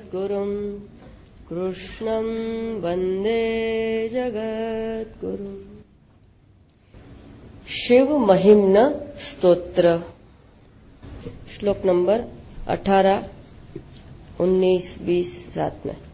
जगद्गुरुं कृष्णं वन्दे जगद्गुरुम्। शिव महिम्न स्तोत्र, श्लोक नंबर 18, 19, 20, 7 में।